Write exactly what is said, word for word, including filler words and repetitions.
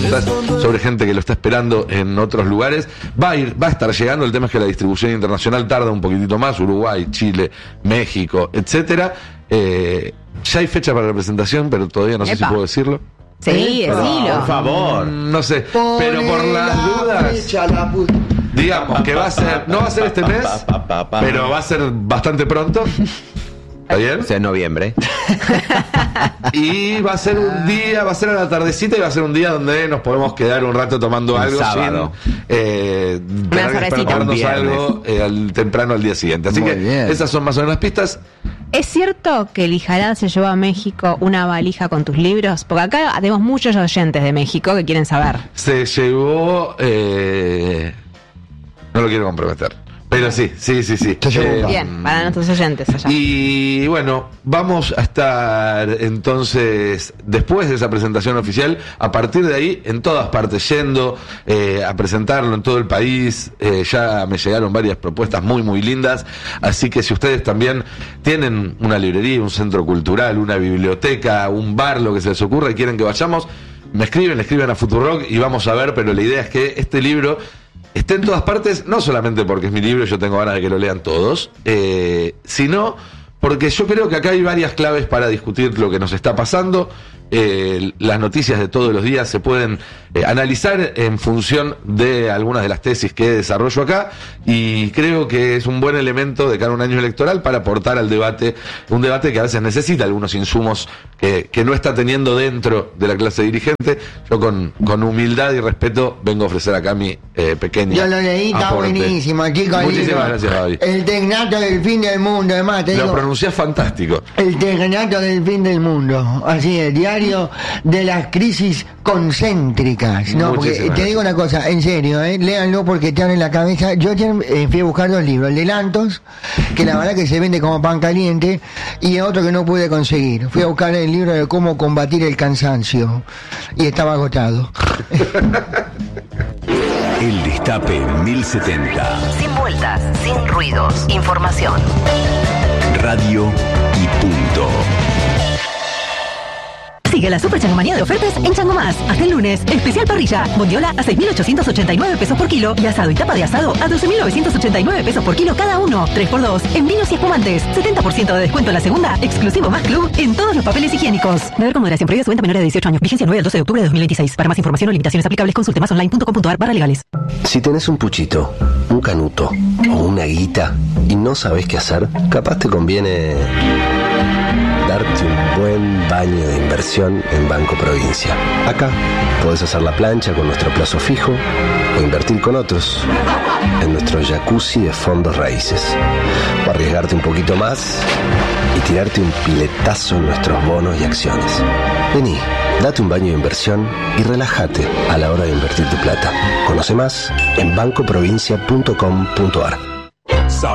cosas sobre gente que lo está esperando en otros lugares. Va a ir, va a estar llegando. El tema es que la distribución internacional tarda un poquitito más. Uruguay, Chile, México, etcétera. Eh, ya hay fecha para la presentación, pero todavía no Epa. sé si puedo decirlo. Sí, pero, decilo. Por favor. No sé, Pone pero por las dudas, fecha, la puta. digamos que va a ser, no va a ser este mes, pero va a ser bastante pronto. ¿Está bien? O sea, en noviembre. Y va a ser un día, va a ser a la tardecita y va a ser un día donde nos podemos quedar un rato tomando Un algo sábado. sin eh, tener que despertarnos algo eh, al, temprano al día siguiente. Así Muy que bien. esas son más o menos las pistas. ¿Es cierto que el Ijarad se llevó a México una valija con tus libros? Porque acá tenemos muchos oyentes de México que quieren saber. Se llevó... Eh, no lo quiero comprometer. Pero sí, sí, sí, sí. Se llevó un par. Bien, para nuestros oyentes allá. Y bueno, vamos a estar entonces, después de esa presentación oficial, a partir de ahí, en todas partes, yendo eh, a presentarlo en todo el país. Eh, ya me llegaron varias propuestas muy, muy lindas. Así que si ustedes también tienen una librería, un centro cultural, una biblioteca, un bar, lo que se les ocurra y quieren que vayamos, me escriben, escriben a Futurock y vamos a ver. Pero la idea es que este libro esté en todas partes, no solamente porque es mi libro y yo tengo ganas de que lo lean todos, eh, sino porque yo creo que acá hay varias claves para discutir lo que nos está pasando. Eh, las noticias de todos los días se pueden eh, analizar en función de algunas de las tesis que desarrollo acá, y creo que es un buen elemento de cara a un año electoral para aportar al debate, un debate que a veces necesita algunos insumos que, que no está teniendo dentro de la clase dirigente. Yo con, con humildad y respeto vengo a ofrecer acá mi eh, pequeña Yo lo leí, está aporte. buenísimo, chicos. Muchísimas gracias, Babi. El tecnato del fin del mundo, además, te Lo digo. pronunciás fantástico. El tecnato del fin del mundo, así es, diario de las crisis concéntricas. No, porque Muchísimas te digo una cosa, en serio, eh, léanlo porque te abre la cabeza. Yo ayer eh, fui a buscar dos libros, el de Lantos, que la verdad que se vende como pan caliente, y otro que no pude conseguir. Fui a buscar el libro de cómo combatir el cansancio y estaba agotado. El Destape mil setenta. Sin vueltas, sin ruidos. Información. Radio y punto. Sigue la super changomanía de ofertas en Chango Más. Hasta el lunes, especial parrilla. Bondiola a seis mil ochocientos ochenta y nueve pesos por kilo y asado y tapa de asado a doce mil novecientos ochenta y nueve pesos por kilo cada uno. tres por dos en vinos y espumantes. setenta por ciento de descuento en la segunda. Exclusivo Más Club en todos los papeles higiénicos. Deber con moderación. Prohibida su venta a menores de dieciocho años. Vigencia nueve al doce de octubre de dos mil veintiséis. Para más información o limitaciones aplicables, consulte más online punto com punto a r barra legales. Si tenés un puchito, un canuto o una guita y no sabés qué hacer, capaz te conviene darte un buen baño de inversión en Banco Provincia. Acá podés hacer la plancha con nuestro plazo fijo o invertir con otros en nuestro jacuzzi de fondos raíces. O arriesgarte un poquito más y tirarte un piletazo en nuestros bonos y acciones. Vení, date un baño de inversión y relájate a la hora de invertir tu plata. Conoce más en banco provincia punto com punto a r.